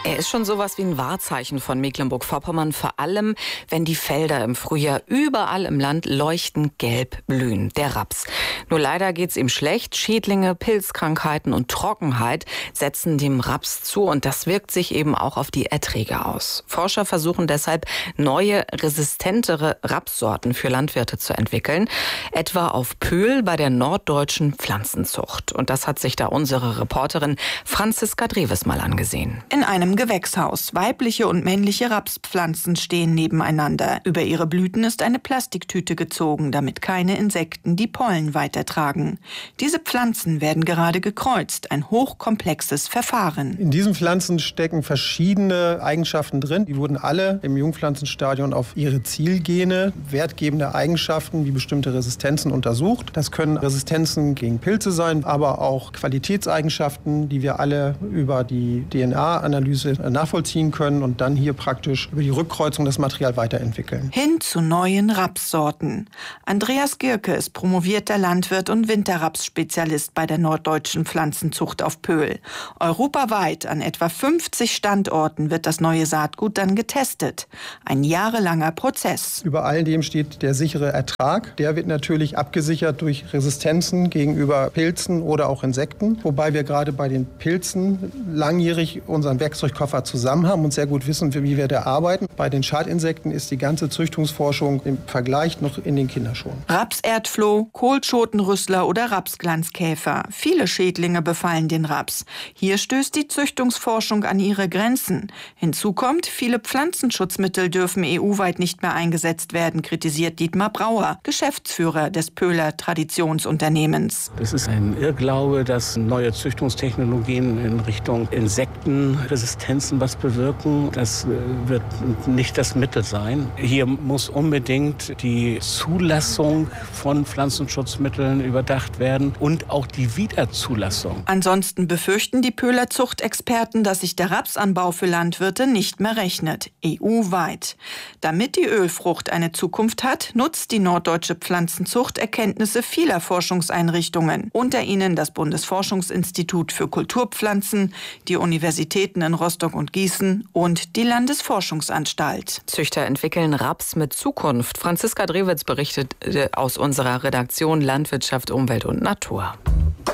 Er ist schon sowas wie ein Wahrzeichen von Mecklenburg-Vorpommern, vor allem, wenn die Felder im Frühjahr überall im Land leuchtend gelb blühen, der Raps. Nur leider geht's ihm schlecht. Schädlinge, Pilzkrankheiten und Trockenheit setzen dem Raps zu und das wirkt sich eben auch auf die Erträge aus. Forscher versuchen deshalb, neue, resistentere Rapssorten für Landwirte zu entwickeln, etwa auf Pöhl bei der Norddeutschen Pflanzenzucht. Und das hat sich da unsere Reporterin Franziska Dreves mal angesehen. In einem Gewächshaus. Weibliche und männliche Rapspflanzen stehen nebeneinander. Über ihre Blüten ist eine Plastiktüte gezogen, damit keine Insekten die Pollen weitertragen. Diese Pflanzen werden gerade gekreuzt, ein hochkomplexes Verfahren. In diesen Pflanzen stecken verschiedene Eigenschaften drin. Die wurden alle im Jungpflanzenstadion auf ihre Zielgene, wertgebende Eigenschaften wie bestimmte Resistenzen untersucht. Das können Resistenzen gegen Pilze sein, aber auch Qualitätseigenschaften, die wir alle über die DNA-Analyse nachvollziehen können und dann hier praktisch über die Rückkreuzung das Material weiterentwickeln. Hin zu neuen Rapssorten. Andreas Gierke ist promovierter Landwirt und Winterrapsspezialist bei der Norddeutschen Pflanzenzucht auf Pöhl. Europaweit an etwa 50 Standorten wird das neue Saatgut dann getestet. Ein jahrelanger Prozess. Über all dem steht der sichere Ertrag. Der wird natürlich abgesichert durch Resistenzen gegenüber Pilzen oder auch Insekten. Wobei wir gerade bei den Pilzen langjährig unseren Werkzeugkoffer zusammen haben und sehr gut wissen, wie wir da arbeiten. Bei den Schadinsekten ist die ganze Züchtungsforschung im Vergleich noch in den Kinderschuhen. Rapserdfloh, Kohlschotenrüssler oder Rapsglanzkäfer. Viele Schädlinge befallen den Raps. Hier stößt die Züchtungsforschung an ihre Grenzen. Hinzu kommt, viele Pflanzenschutzmittel dürfen EU-weit nicht mehr eingesetzt werden, kritisiert Dietmar Brauer, Geschäftsführer des Pöhler Traditionsunternehmens. Es ist ein Irrglaube, dass neue Züchtungstechnologien in Richtung Insektenresistenzen was bewirken. Das wird nicht das Mittel sein. Hier muss unbedingt die Zulassung von Pflanzenschutzmitteln überdacht werden und auch die Wiederzulassung. Ansonsten befürchten die Pöhler Zuchtexperten, dass sich der Rapsanbau für Landwirte nicht mehr rechnet, EU-weit. Damit die Ölfrucht eine Zukunft hat, nutzt die Norddeutsche Pflanzenzucht Erkenntnisse vieler Forschungseinrichtungen, unter ihnen das Bundesforschungsinstitut für Kulturpflanzen, die Universitäten in Rostock und Gießen und die Landesforschungsanstalt. Züchter entwickeln Raps mit Zukunft. Franziska Drewitz berichtet aus unserer Redaktion Landwirtschaft, Umwelt und Natur.